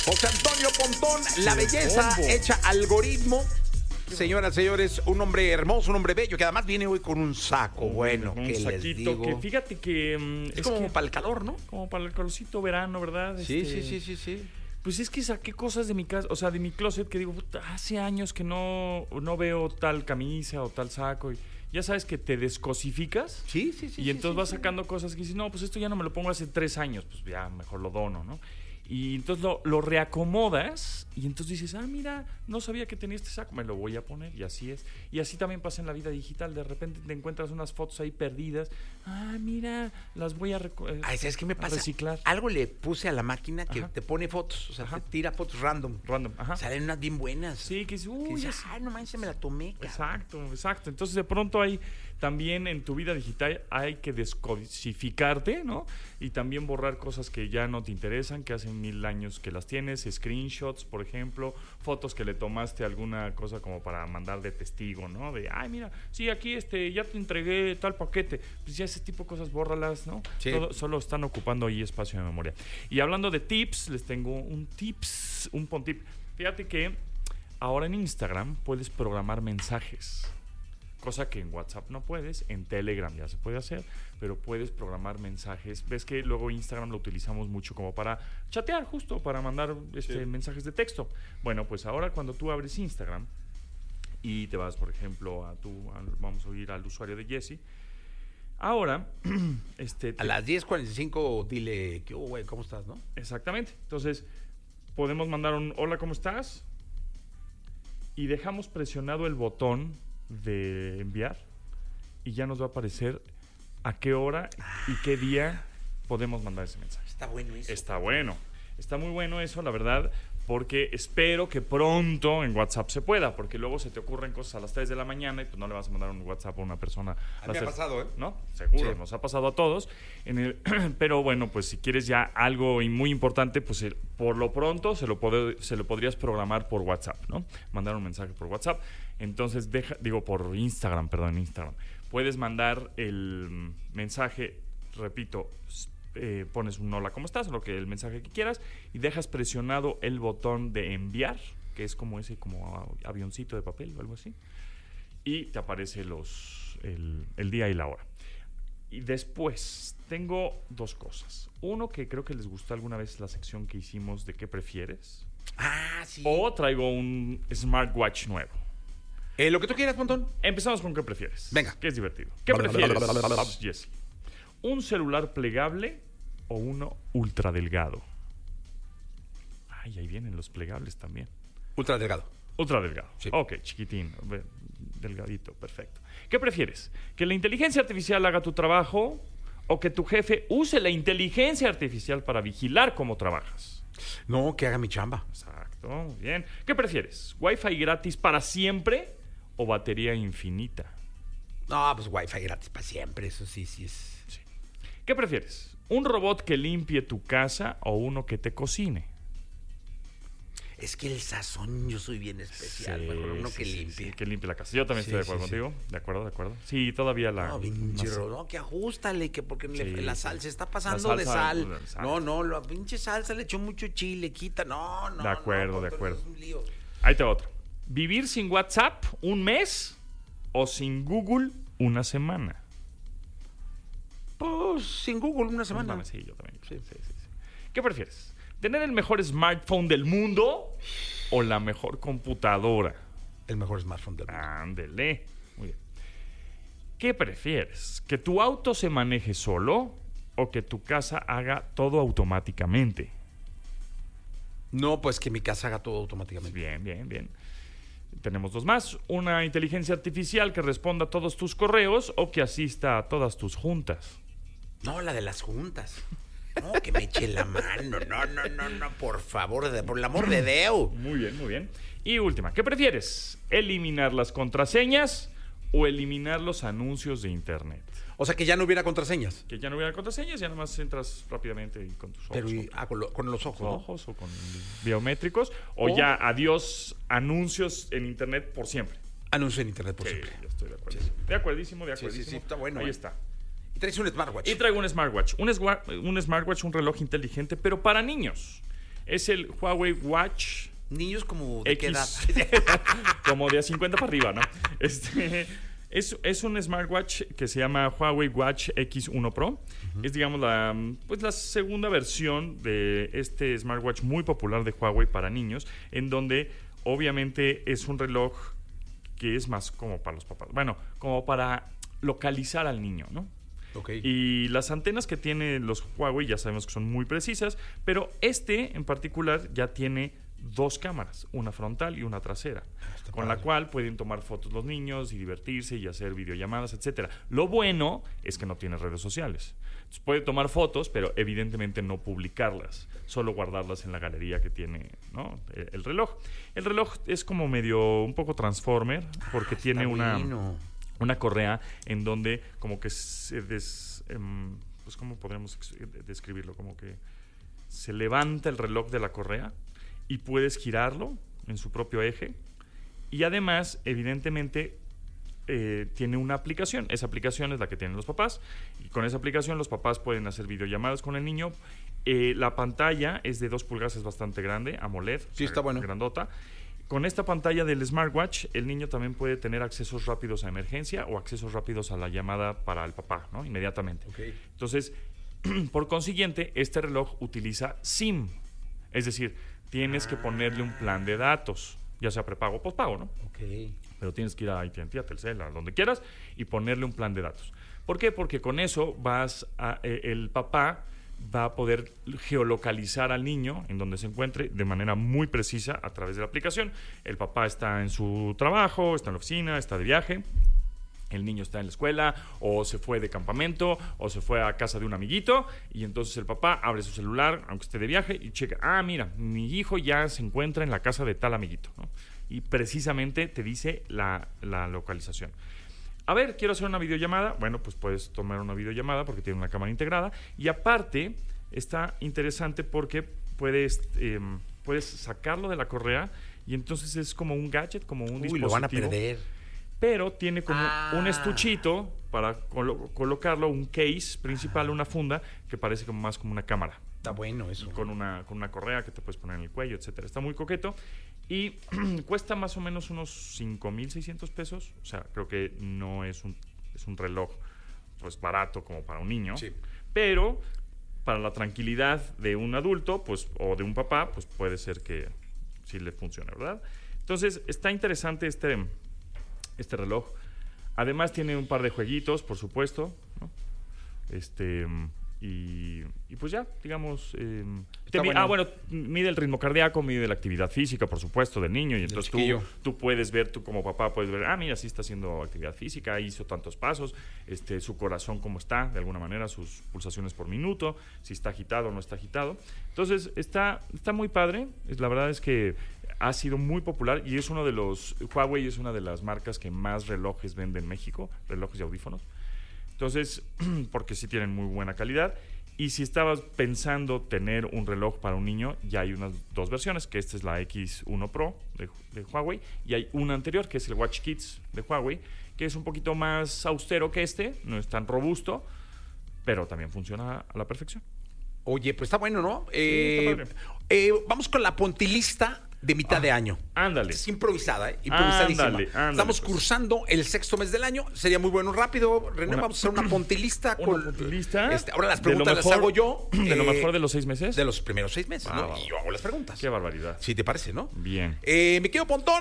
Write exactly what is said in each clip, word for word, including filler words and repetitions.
José Antonio Pontón, la belleza Pombo. hecha algoritmo. Señoras, señores, un hombre hermoso, un hombre bello, que además viene hoy con un saco bueno. Un que les saquito digo. que fíjate que mm, Es, es como que- para el calor, ¿no? como para el calorcito verano, ¿verdad? Sí, Este, sí, sí, sí, sí. Pues es que saqué cosas de mi casa, o sea, de mi closet que digo, puta, hace años que no, no veo tal camisa o tal saco. Y ya sabes que te descosificas. Sí, sí, sí. Y sí, entonces sí, vas sí. sacando cosas que dices, no, pues esto ya no me lo pongo hace tres años, pues ya mejor lo dono, ¿no? Y entonces lo, lo reacomodas y entonces dices, ah, mira, no sabía que tenía este saco, me lo voy a poner y así es. Y así también pasa en la vida digital, de repente te encuentras unas fotos ahí perdidas, ah, mira, las voy a, reco- eh, Ay, ¿sabes qué me a pasa? reciclar. Algo le puse a la máquina que Ajá. te pone fotos, o sea, Ajá. te tira fotos random. Random, ajá. Salen unas bien buenas. Sí, que dices, Que uy, dices, es- ay, no manches, me la tomé. cabrón". Exacto, exacto. Entonces de pronto hay también en tu vida digital hay que descodificarte, ¿no? Y también borrar cosas que ya no te interesan, que hace mil años que las tienes, screenshots, por ejemplo, fotos que le tomaste alguna cosa como para mandar de testigo, ¿no? De, ay, mira, sí, aquí este, ya te entregué tal paquete. Pues ya ese tipo de cosas, bórralas, ¿no? Sí. Todo- solo están ocupando ahí espacio de memoria. Y hablando de tips, les tengo un tips, un pontip. Fíjate que ahora en Instagram puedes programar mensajes, cosa que en WhatsApp no puedes, en Telegram ya se puede hacer, pero puedes programar mensajes. Ves que luego Instagram lo utilizamos mucho como para chatear, justo para mandar este, Sí. mensajes de texto. Bueno, pues ahora cuando tú abres Instagram y te vas, por ejemplo, a tu, al- vamos a ir al usuario de Jesse, ahora, este, A te- las diez cuarenta y cinco dile, ¿qué hubo, güey? ¿Cómo estás, no? exactamente. Entonces, podemos mandar un hola, ¿cómo estás? Y dejamos presionado el botón de enviar y ya nos va a aparecer a qué hora y qué día podemos mandar ese mensaje. Está bueno eso. Está bueno. Está muy bueno eso, la verdad, porque espero que pronto en WhatsApp se pueda, porque luego se te ocurren cosas a las tres de la mañana y pues no le vas a mandar un WhatsApp a una persona. A las mí me ha tres. pasado, ¿eh? ¿No? Seguro, Sí. nos ha pasado a todos. En el, pero bueno, pues si quieres ya algo y muy importante, pues el- por lo pronto se lo, pode- se lo podrías programar por WhatsApp, ¿no? Mandar un mensaje por WhatsApp. Entonces, deja, digo, por Instagram, perdón, Instagram. Puedes mandar el mm, mensaje, repito, s- eh, pones un hola, ¿cómo estás? O lo que el mensaje que quieras y dejas presionado el botón de enviar, que es como ese como a- avioncito de papel o algo así, y te aparece los el, el día y la hora. Y después tengo dos cosas. Uno que creo que les gustó alguna vez la sección que hicimos de qué prefieres. Ah, sí. O traigo un smartwatch nuevo. Eh, lo que tú quieras, Pontón. Empezamos con qué prefieres. Venga. Que es divertido. ¿Qué prefieres, Jesse? ¿Un celular plegable o uno ultra delgado? Ay, ahí vienen los plegables también. Ultra delgado. Ultra delgado. Sí. Ok, chiquitín. ve- Delgadito, perfecto. ¿Qué prefieres? ¿Que la inteligencia artificial haga tu trabajo o que tu jefe use la inteligencia artificial para vigilar cómo trabajas? No, que haga mi chamba. Exacto, muy bien. ¿Qué prefieres? ¿Wi-Fi gratis para siempre o batería infinita? No, pues wifi gratis para siempre. Eso sí, sí es. Sí. ¿Qué prefieres? ¿Un robot que limpie tu casa o uno que te cocine? Es que el sazón, yo soy bien especial. Sí, Mejor uno sí, que sí, limpie. sí, que limpie la casa. Yo también Sí, estoy de acuerdo sí, sí. contigo. De acuerdo, de acuerdo. Sí, todavía la... No, pinche no sé. ro- no, que ajustale, que porque le- Sí, la sí. sal se está La pasando de salsa, sal. exacto. No, no, la pinche salsa le echó mucho chile, quita. No, no. De acuerdo, no, de Pontón, acuerdo. es un lío. Ahí te va otro. ¿Vivir sin WhatsApp un mes o sin Google una semana? Pues sin Google una semana. Una Sí, yo también. Sí. Sí, sí, sí. ¿Qué prefieres? ¿Tener el mejor smartphone del mundo o la mejor computadora? El mejor smartphone del mundo. Ándele. Muy bien. ¿Qué prefieres? ¿Que tu auto se maneje solo o que tu casa haga todo automáticamente? No, pues que mi casa haga todo automáticamente. Bien, bien, bien. Tenemos dos más. Una inteligencia artificial que responda a todos tus correos o que asista a todas tus juntas. No, la de las juntas. No, que me eche la mano. No, no, no, no, por favor, de- por el amor de Dios. Muy bien, muy bien. Y última, ¿qué prefieres? ¿Eliminar las contraseñas o eliminar los anuncios de internet? O sea, que ya no hubiera contraseñas. Que ya no hubiera contraseñas, ya nomás entras rápidamente y con tus ojos. Pero y- o ah, con, lo- con los ojos, con ¿no? ojos o con biométricos. O O- ya adiós anuncios en internet por siempre. Anuncio en internet, por Sí, siempre. yo estoy de acuerdo. Sí. De acuerdísimo, de Sí, sí, acuerdísimo. sí, está bueno, Ahí eh. está. Y traes un smartwatch. Y traigo un smartwatch. Un, swa- un smartwatch, un reloj inteligente, pero para niños. Es el Huawei Watch Niños como de qué edad. X, como de a cincuenta para arriba, ¿no? Este, es, es un smartwatch que se llama Huawei Watch X uno Pro. Uh-huh. Es, digamos, la, pues, la segunda versión de este smartwatch muy popular de Huawei para niños, en donde obviamente es un reloj que es más como para los papás. Bueno, como para localizar al niño, ¿no? Okay. Y las antenas que tienen los Huawei ya sabemos que son muy precisas, pero este en particular ya tiene dos cámaras, una frontal y una trasera, Está con padre. la cual pueden tomar fotos los niños y divertirse y hacer videollamadas, etcétera. Lo bueno es que no tiene redes sociales. Entonces puede tomar fotos, pero evidentemente no publicarlas, solo guardarlas en la galería que tiene, ¿no? el, el reloj. El reloj es como medio un poco transformer porque ah, tiene una, una correa en donde como que se des, eh, pues cómo podríamos describirlo, como que se levanta el reloj de la correa y puedes girarlo en su propio eje. Y además, evidentemente, eh, tiene una aplicación. Esa aplicación es la que tienen los papás. Y con esa aplicación los papás pueden hacer videollamadas con el niño. Eh, la pantalla es de dos pulgadas, es bastante grande, AMOLED. Sí, está bueno. Grandota. Con esta pantalla del smartwatch, el niño también puede tener accesos rápidos a emergencia o accesos rápidos a la llamada para el papá, ¿no? Inmediatamente. Okay. Entonces, por consiguiente, este reloj utiliza SIM. Es decir, tienes que ponerle un plan de datos, ya sea prepago o pospago, ¿no? Okay. Pero tienes que ir a A T and T, a Telcel, a donde quieras, y ponerle un plan de datos. ¿Por qué? Porque con eso vas a, eh, el papá va a poder geolocalizar al niño en donde se encuentre de manera muy precisa a través de la aplicación. El papá está en su trabajo, está en la oficina, está de viaje. El niño está en la escuela, o se fue de campamento, o se fue a casa de un amiguito, y entonces el papá abre su celular, aunque esté de viaje, y checa, ah, mira, mi hijo ya se encuentra en la casa de tal amiguito, ¿no? Y precisamente te dice la, la localización. A ver, quiero hacer una videollamada. Bueno, pues puedes tomar una videollamada porque tiene una cámara integrada, y aparte está interesante porque puedes, eh, puedes sacarlo de la correa, y entonces es como un gadget, como un Uy, dispositivo. Lo van a perder. Pero tiene como ah. un estuchito para colo- colocarlo, un case principal, ah. una funda que parece como más como una cámara. Está bueno eso. Con una, con una correa que te puedes poner en el cuello, etcétera. Está muy coqueto y cuesta más o menos unos cinco mil seiscientos pesos. O sea, creo que no es un, es un reloj pues barato como para un niño. Sí. Pero para la tranquilidad de un adulto pues o de un papá, pues puede ser que sí le funcione, ¿verdad? Entonces, está interesante este... este reloj. Además tiene un par de jueguitos, por supuesto, ¿no? Este y, y pues ya, digamos eh, te, bueno. Ah, bueno, mide el ritmo cardíaco, mide la actividad física, por supuesto, del niño, y entonces tú, tú puedes ver, tú como papá puedes ver, ah, mira, sí está haciendo actividad física, hizo tantos pasos, este, su corazón cómo está, de alguna manera, sus pulsaciones por minuto, si está agitado o no está agitado. Entonces, está, está muy padre. La verdad es que ha sido muy popular y es uno de los... Huawei es una de las marcas que más relojes vende en México, relojes y audífonos. Entonces, porque sí tienen muy buena calidad. Y si estabas pensando tener un reloj para un niño, ya hay unas dos versiones, que esta es la X uno Pro de, de Huawei, y hay una anterior, que es el Watch Kids de Huawei, que es un poquito más austero que este, no es tan robusto, pero también funciona a la perfección. Oye, pues está bueno, ¿no? Sí, eh, está padre. eh, vamos con la pontilista de mitad ah, de año. Ándale. Es improvisada, ¿eh? Improvisadísima. Ándale, ándale, Estamos pues. cursando el sexto mes del año. Sería muy bueno, rápido, René, Una, vamos a hacer una pontilista. Una con, pontilista. Este, ahora las preguntas mejor, las hago yo. ¿De eh, lo mejor de los seis meses? De los primeros seis meses, wow, ¿no? wow. Y yo hago las preguntas. Qué barbaridad. Sí, te parece, ¿no? Bien. Eh, me quedo Pontón.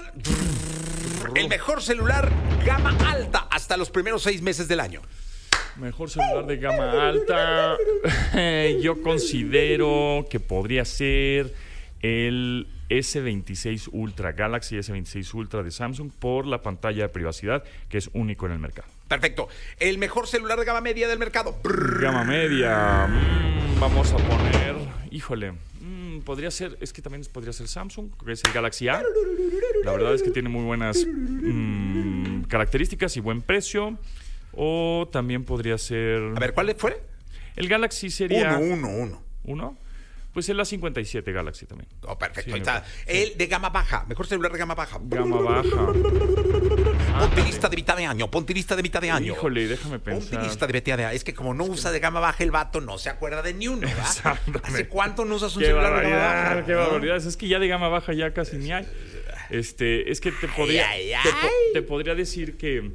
El mejor celular gama alta hasta los primeros seis meses del año. Mejor celular de gama alta. Yo considero que podría ser el ese veintiséis Ultra, Galaxy ese veintiséis Ultra de Samsung, por la pantalla de privacidad que es único en el mercado. Perfecto. El mejor celular de gama media del mercado. Gama media. Mm, vamos a poner, híjole, mm, podría ser, es que también podría ser Samsung, que es el Galaxy A. La verdad es que tiene muy buenas mm, características y buen precio. O también podría ser... A ver, ¿cuál fue? El Galaxy sería... Uno, uno, uno. ¿Uno? Pues el A cincuenta y siete Galaxy también. Oh, perfecto. Sí, ahí está. Sí. El de gama baja. Mejor celular de gama baja. Gama baja. Ponte lista de mitad de año, ponte lista de mitad de año. Híjole, déjame pensar. Ponte lista de mitad de año. Es que como no usa de gama baja el vato, no se acuerda de ni uno, ¿verdad? ¿Hace cuánto no usas un qué celular de gama baja? Qué ¿no? barbaridad. Es que ya de gama baja ya casi ni hay. Este, es que te podría, Ay, ay, te, ay. te podría decir que,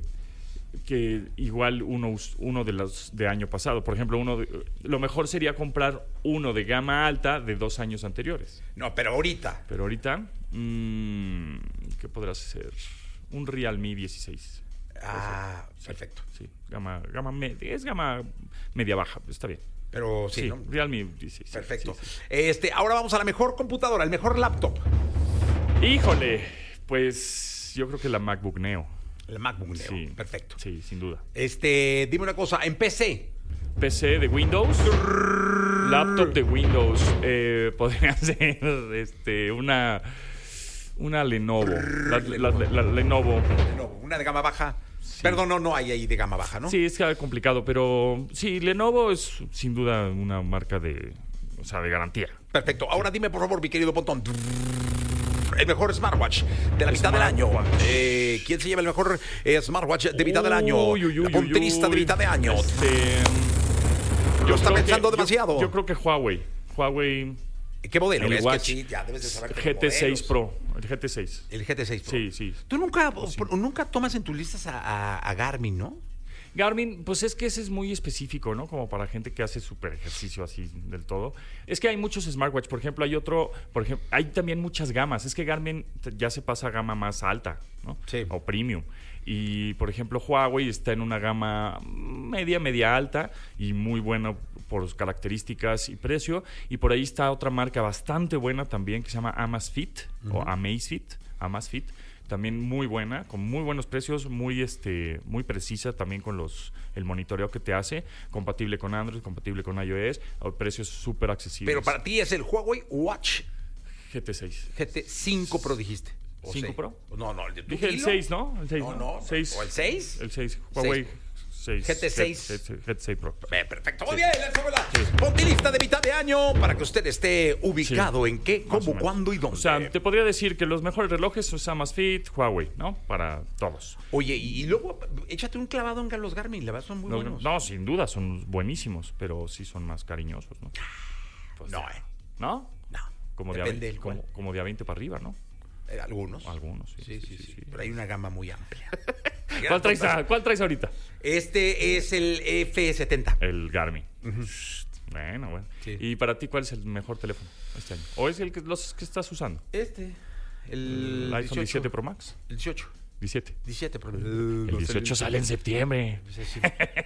que igual uno, uno de los de año pasado, por ejemplo, uno de, lo mejor sería comprar uno de gama alta de dos años anteriores. No, pero ahorita. Pero ahorita, mmm, ¿qué podrás ser? Un Realme dieciséis. Ah, Sí, perfecto. Sí, gama, gama media, es gama media baja, está bien. Pero sí, Sí, ¿no? Realme dieciséis. sí, Perfecto. sí, sí. Este, ahora vamos a la mejor computadora, el mejor laptop. Híjole, pues yo creo que la MacBook Neo. El MacBook Neo. Sí, Perfecto. Sí, sin duda. Este, dime una cosa, en P C. P C de Windows, laptop de Windows, eh, podría ser este, una, una Lenovo. La, la- la- la Lenovo. Lenovo, una de gama baja. Perdón, no, no hay ahí de gama baja, ¿no? Sí, es que complicado, pero sí, Lenovo es sin duda una marca de, o sea, de garantía. Perfecto. Ahora dime, por favor, mi querido Pontón. El mejor smartwatch de la mitad del año. Smartwatch. Eh, ¿Quién se lleva el mejor eh, smartwatch de mitad del año? Uy, uy, uy, la punterista uy, de mitad de año. Este, Lo está creo que- pensando yo- demasiado. Yo, creo que Huawei. Huawei ¿Qué modelo? el Es Watch que sí, ya debes de saber qué G T seis modelos. Pro. El G T seis. El G T seis Pro. Sí, sí. Tú nunca, por- nunca tomas en tus listas a, a- a Garmin, ¿no? Garmin, pues es que ese es muy específico, ¿no? Como para gente que hace súper ejercicio así del todo. Es que hay muchos smartwatch. Por ejemplo, hay otro, por ejemplo, hay también muchas gamas. Es que Garmin t- ya se pasa a gama más alta, ¿no? Sí. O premium. Y, por ejemplo, Huawei está en una gama media, media alta y muy buena por sus características y precio. Y por ahí está otra marca bastante buena también que se llama Amazfit o Amazfit, Amazfit. También muy buena, con muy buenos precios, muy este, muy precisa también con los el monitoreo que te hace, compatible con Android, compatible con iOS, a precios súper accesibles. Pero para ti es el Huawei Watch G T seis. G T cinco Pro, dijiste. O ¿cinco seis. Pro? No, no. ¿tú Dije el dilo? seis, ¿no? El seis, No, ¿no? no. seis. ¿O el seis? El seis. Huawei seis. G T seis. G T seis Pro. Eh, perfecto. Muy bien, let's go, la ponte lista de mitad de año para que usted esté ubicado Sí. en qué, Más o cómo, menos. cuándo y dónde. O sea, te podría decir que los mejores relojes son Amazfit, Huawei, ¿no? Para todos. Oye, y, y luego échate un clavado en los Garmin, la verdad son muy No, buenos. no, sin duda, son buenísimos, pero sí son más cariñosos, ¿no? Pues, No, eh. ¿No? No. Como de, a Depende veinte, del cual. como, como de a veinte para arriba, ¿no? Eh, algunos. Algunos, sí. Sí, sí, sí, Pero hay una gama muy amplia. ¿Cuál traes, a- ¿Cuál traes ahorita? Este es el F setenta. El Garmin. Bueno, bueno. Sí. ¿Y para ti cuál es el mejor teléfono este año? ¿O es el que, los que estás usando? Este. ¿El, El, iPhone diecisiete Pro Max? El dieciocho. diecisiete. diecisiete Pro. El dieciocho sale en septiembre. Pues, sí.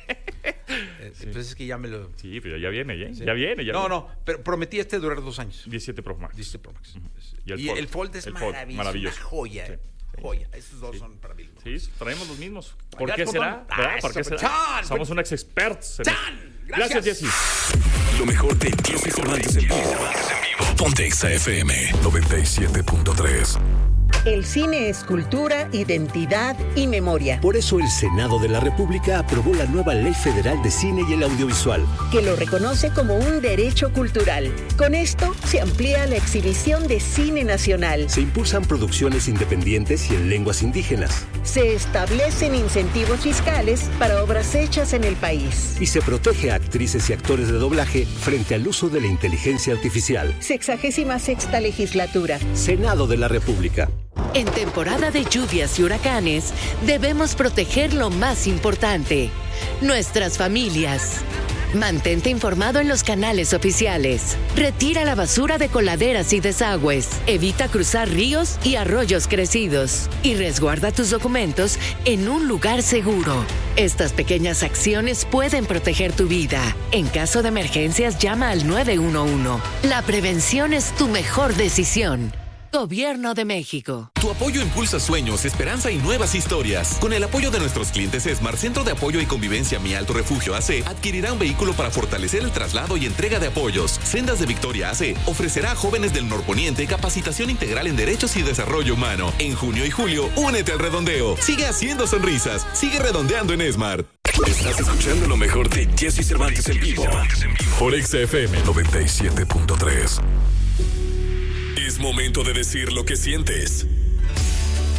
Eh, pues es que ya me lo... Sí, pero ya viene, ¿ya? Sí. Ya viene, ya No, viene. no, pero prometí este durar dos años. diecisiete Pro Max. diecisiete Pro Max. Y el Y Fold. el Fold es El Fold, maravilloso. maravilloso. Una joya. Sí, eh. sí. Joya. Esos dos son para mí. Sí, traemos los mismos. ¿Por Ya, qué botón. será? Ah, ¿Verdad? ¿Por eso, qué será? chan, Somos pues- unos expertos. en ¡Chan! eso. Gracias. Jessy. Lo mejor de Jessy Cervantes en vivo. Ponte Exa F M noventa y siete punto tres. El cine es cultura, identidad y memoria, Por eso el Senado de la República aprobó la nueva Ley Federal de Cine y el Audiovisual. que lo reconoce como un derecho cultural. Con esto se amplía la exhibición de cine nacional. Se impulsan producciones independientes y en lenguas indígenas. Se establecen incentivos fiscales para obras hechas en el país. Y se protege a actrices y actores de doblaje frente al uso de la inteligencia artificial. Sexagésima sexta legislatura. Senado de la República. En temporada de lluvias y huracanes, debemos proteger lo más importante, nuestras familias. Mantente informado en los canales oficiales. Retira la basura de coladeras y desagües. Evita cruzar ríos y arroyos crecidos. Y resguarda tus documentos en un lugar seguro. Estas pequeñas acciones pueden proteger tu vida. En caso de emergencias, llama al nueve uno uno. La prevención es tu mejor decisión. Gobierno de México. Tu apoyo impulsa sueños, esperanza y nuevas historias. Con el apoyo de nuestros clientes Esmar, Centro de Apoyo y Convivencia Mi Alto Refugio A C, adquirirá un vehículo para fortalecer el traslado y entrega de apoyos. Sendas de Victoria A C ofrecerá a jóvenes del norponiente capacitación integral en derechos y desarrollo humano. En junio y julio, únete al redondeo. Sigue haciendo sonrisas. Sigue redondeando en Esmar. Estás escuchando lo mejor de Jessy Cervantes en vivo. Por Exa F M noventa y siete punto tres. Es momento de decir lo que sientes.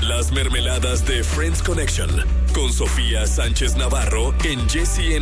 Las mermeladas de Friends Connection con Sofía Sánchez Navarro en Jessy en